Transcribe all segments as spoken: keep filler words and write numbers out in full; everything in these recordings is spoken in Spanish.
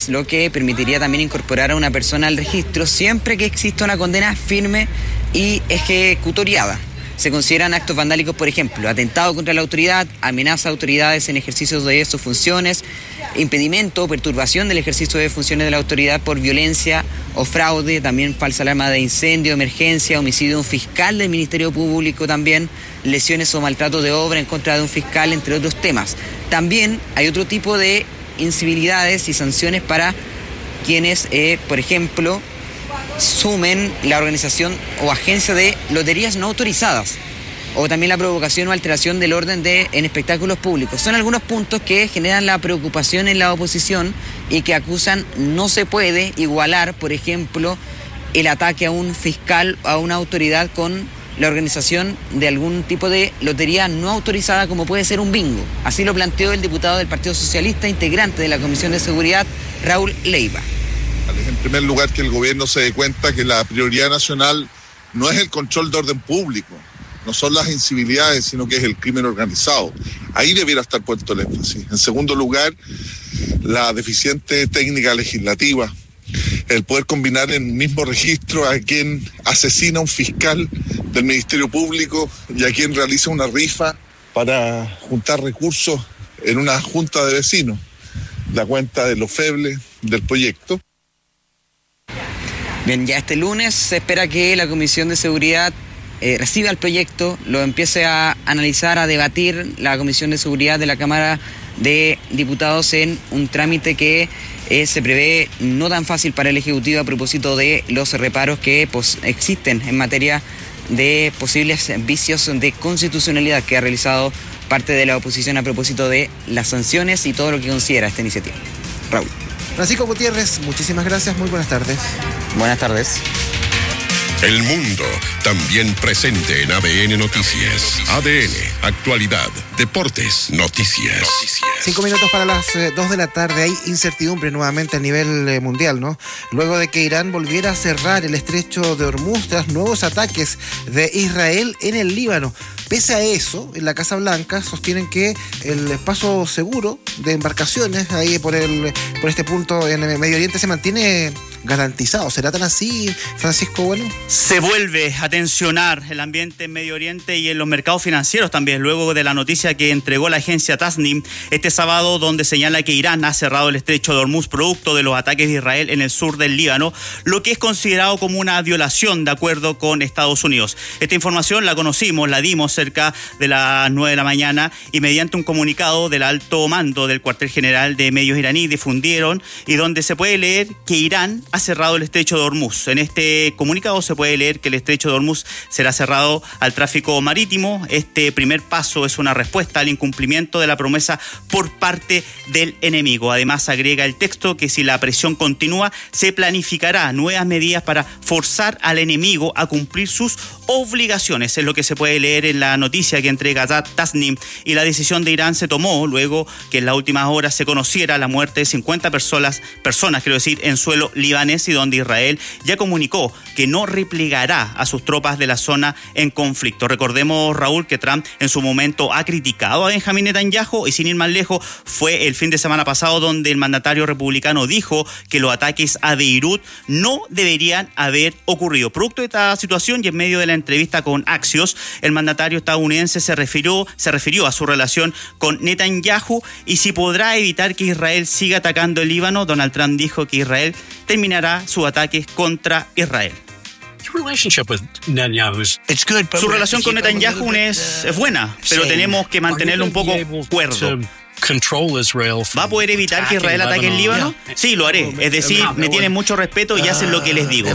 dólares, lo que permitiría también incorporar a una persona al registro siempre que exista una condena firme y ejecutoriada. Se consideran actos vandálicos, por ejemplo, atentado contra la autoridad, amenaza a autoridades en ejercicio de sus funciones, impedimento o perturbación del ejercicio de funciones de la autoridad por violencia o fraude, también falsa alarma de incendio, emergencia, homicidio de un fiscal del Ministerio Público también, lesiones o maltrato de obra en contra de un fiscal, entre otros temas. También hay otro tipo de incivilidades y sanciones para quienes, eh, por ejemplo, sumen la organización o agencia de loterías no autorizadas, o también la provocación o alteración del orden de en espectáculos públicos. Son algunos puntos que generan la preocupación en la oposición y que acusan no se puede igualar, por ejemplo, el ataque a un fiscal o a una autoridad con la organización de algún tipo de lotería no autorizada, como puede ser un bingo. Así lo planteó el diputado del Partido Socialista, integrante de la Comisión de Seguridad, Raúl Leiva. En primer lugar, que el gobierno se dé cuenta que la prioridad nacional no es el control de orden público, no son las incivilidades, sino que es el crimen organizado. Ahí debiera estar puesto el énfasis. En segundo lugar, la deficiente técnica legislativa, el poder combinar en el mismo registro a quien asesina a un fiscal del Ministerio Público y a quien realiza una rifa para juntar recursos en una junta de vecinos, da cuenta de lo feble del proyecto. Bien, ya este lunes se espera que la Comisión de Seguridad eh, reciba el proyecto, lo empiece a analizar, a debatir la Comisión de Seguridad de la Cámara de Diputados en un trámite que eh, se prevé no tan fácil para el Ejecutivo a propósito de los reparos que pues, existen en materia de posibles vicios de constitucionalidad que ha realizado parte de la oposición a propósito de las sanciones y todo lo que considera esta iniciativa. Raúl. Francisco Gutiérrez, muchísimas gracias, muy buenas tardes. Buenas tardes. El mundo también presente en A D N Noticias. A D N, actualidad, deportes, noticias. Cinco minutos para las eh, dos de la tarde. Hay incertidumbre nuevamente a nivel eh, mundial, ¿no? Luego de que Irán volviera a cerrar el estrecho de Hormuz tras nuevos ataques de Israel en el Líbano. Pese a eso, en la Casa Blanca sostienen que el paso seguro de embarcaciones ahí por el por este punto en el Medio Oriente se mantiene garantizado. ¿Será tan así, Francisco Bueno? Se vuelve a tensionar el ambiente en Medio Oriente y en los mercados financieros también, luego de la noticia que entregó la agencia Tasnim este sábado, donde señala que Irán ha cerrado el estrecho de Hormuz producto de los ataques de Israel en el sur del Líbano, lo que es considerado como una violación de acuerdo con Estados Unidos. Esta información la conocimos, la dimos cerca de las nueve de la mañana y mediante un comunicado del alto mando del cuartel general de medios iraní difundieron y donde se puede leer que Irán ha cerrado el estrecho de Hormuz. En este comunicado se puede leer que el estrecho de Hormuz será cerrado al tráfico marítimo. Este primer paso es una respuesta al incumplimiento de la promesa por parte del enemigo. Además, agrega el texto que si la presión continúa, se planificará nuevas medidas para forzar al enemigo a cumplir sus obligaciones. Es lo que se puede leer en la noticia que entrega Tasnim, y la decisión de Irán se tomó luego que en las últimas horas se conociera la muerte de cincuenta personas, personas, quiero decir, en suelo libanés, y donde Israel ya comunicó que no replegará a sus tropas de la zona en conflicto. Recordemos, Raúl, que Trump en su momento ha criticado a Benjamín Netanyahu, y sin ir más lejos, fue el fin de semana pasado donde el mandatario republicano dijo que los ataques a Beirut no deberían haber ocurrido. Producto de esta situación y en medio de la entrevista con Axios, el mandatario estadounidense se refirió, se refirió a su relación con Netanyahu y si podrá evitar que Israel siga atacando el Líbano. Donald Trump dijo que Israel terminará sus ataques contra Israel. Su relación con Netanyahu es, es buena, pero tenemos que mantenerlo un poco cuerdo. ¿Va a poder evitar que Israel ataque el Líbano? Sí, lo haré. Es decir, me tienen mucho respeto y hacen lo que les digo.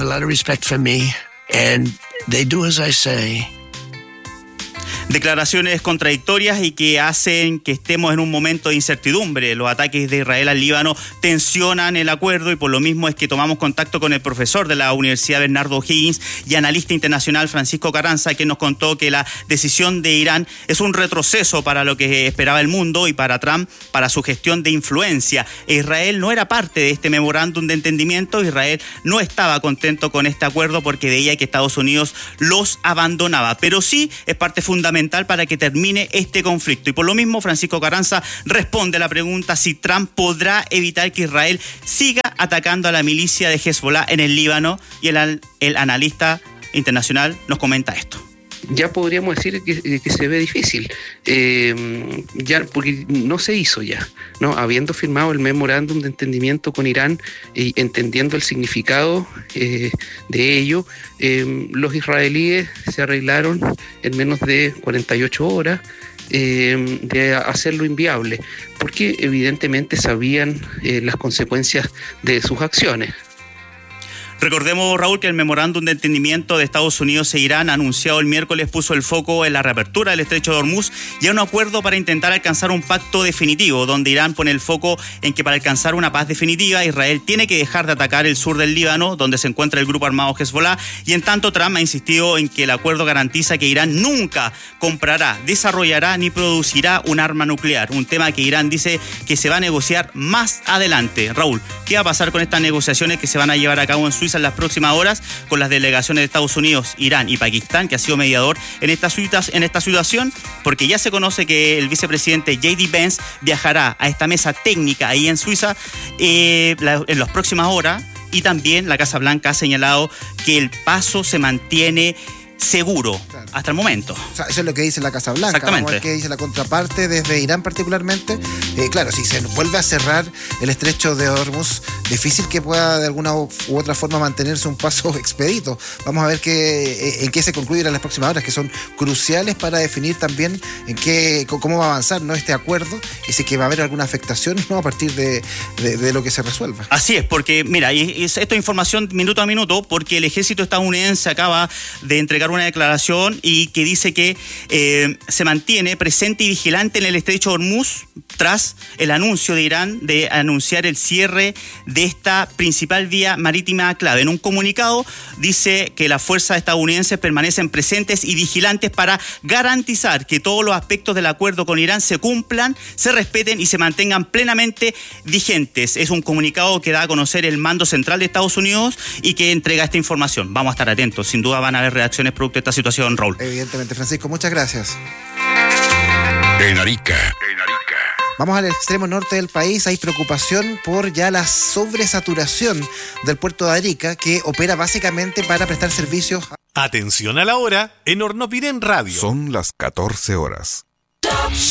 Declaraciones contradictorias y que hacen que estemos en un momento de incertidumbre. Los ataques de Israel al Líbano tensionan el acuerdo y por lo mismo es que tomamos contacto con el profesor de la Universidad Bernardo O'Higgins y analista internacional Francisco Carranza, que nos contó que la decisión de Irán es un retroceso para lo que esperaba el mundo y para Trump, para su gestión de influencia. Israel no era parte de este memorándum de entendimiento. Israel no estaba contento con este acuerdo porque veía que Estados Unidos los abandonaba, pero sí es parte fundamental fundamental para que termine este conflicto. Y por lo mismo, Francisco Carranza responde a la pregunta si Trump podrá evitar que Israel siga atacando a la milicia de Hezbollah en el Líbano, y el, el analista internacional nos comenta esto. Ya podríamos decir que, que se ve difícil, eh, ya porque no se hizo ya, ¿no? Habiendo firmado el memorándum de entendimiento con Irán y entendiendo el significado eh, de ello, eh, los israelíes se arreglaron en menos de cuarenta y ocho horas eh, de hacerlo inviable, porque evidentemente sabían eh, las consecuencias de sus acciones. Recordemos, Raúl, que el memorándum de entendimiento de Estados Unidos e Irán anunciado el miércoles puso el foco en la reapertura del estrecho de Hormuz y en un acuerdo para intentar alcanzar un pacto definitivo, donde Irán pone el foco en que para alcanzar una paz definitiva Israel tiene que dejar de atacar el sur del Líbano, donde se encuentra el grupo armado Hezbollah, y en tanto Trump ha insistido en que el acuerdo garantiza que Irán nunca comprará, desarrollará ni producirá un arma nuclear, un tema que Irán dice que se va a negociar más adelante. Raúl, ¿qué va a pasar con estas negociaciones que se van a llevar a cabo en Suiza en las próximas horas con las delegaciones de Estados Unidos, Irán y Pakistán, que ha sido mediador en esta, en esta situación? Porque ya se conoce que el vicepresidente J D Vance viajará a esta mesa técnica ahí en Suiza eh, la, en las próximas horas, y también la Casa Blanca ha señalado que el paso se mantiene seguro, claro, hasta el momento. O sea, eso es lo que dice la Casa Blanca. Exactamente. Vamos a ver qué dice la contraparte desde Irán particularmente. Eh, claro, si se vuelve a cerrar el estrecho de Hormuz, difícil que pueda de alguna u otra forma mantenerse un paso expedito. Vamos a ver qué, en qué se concluyen las próximas horas, que son cruciales para definir también en qué, cómo va a avanzar, ¿no?, este acuerdo, y si que va a haber alguna afectación, ¿no?, a partir de, de, de lo que se resuelva. Así es, porque mira, y, y esto es información minuto a minuto, porque el ejército estadounidense acaba de entregar una declaración y que dice que eh, se mantiene presente y vigilante en el estrecho de Hormuz tras el anuncio de Irán de anunciar el cierre de esta principal vía marítima clave. En un comunicado dice que las fuerzas estadounidenses permanecen presentes y vigilantes para garantizar que todos los aspectos del acuerdo con Irán se cumplan, se respeten y se mantengan plenamente vigentes. Es un comunicado que da a conocer el mando central de Estados Unidos y que entrega esta información. Vamos a estar atentos, sin duda van a haber reacciones producto de esta situación, Raúl. Evidentemente, Francisco, muchas gracias. En Arica, en Arica. Vamos al extremo norte del país. Hay preocupación por ya la sobresaturación del puerto de Arica, que opera básicamente para prestar servicios. Atención a la hora en Hornopirén Radio. Son las catorce horas.